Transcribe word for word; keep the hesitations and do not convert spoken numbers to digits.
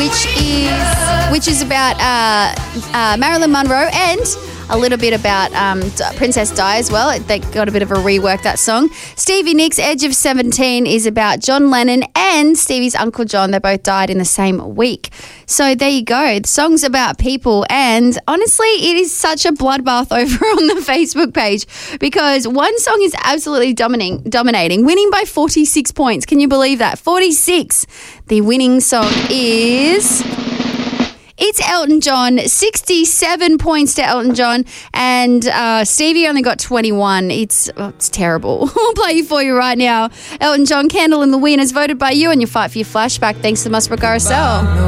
which is which is about uh, uh, Marilyn Monroe and a little bit about um, Princess Di as well. They got a bit of a rework, that song. Stevie Nicks' Edge of seventeen is about John Lennon and Stevie's Uncle John. They both died in the same week. So there you go. The song's about people, and honestly, it is such a bloodbath over on the Facebook page because one song is absolutely dominating, dominating, winning by forty-six points. Can you believe that? forty-six. The winning song is... It's Elton John, sixty-seven points to Elton John, and uh, Stevie only got twenty-one. It's oh, it's terrible. I'll play you for you right now. Elton John, Candle in the Wind, is voted by you, and you fight for your flashback thanks to Musbrook R S L.